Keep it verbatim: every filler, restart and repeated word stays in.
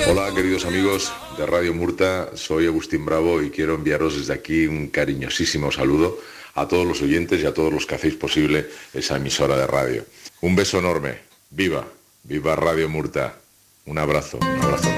Hola queridos amigos de Radio Murta, soy Agustín Bravo y quiero enviaros desde aquí un cariñosísimo saludo a todos los oyentes y a todos los que hacéis posible esa emisora de radio. Un beso enorme, viva, viva Radio Murta, un abrazo, un abrazo.